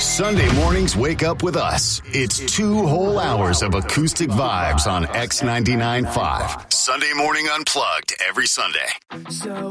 Sunday mornings wake up with us. It's 2 whole hours of acoustic vibes on X99.5. Sunday Morning Unplugged every Sunday. So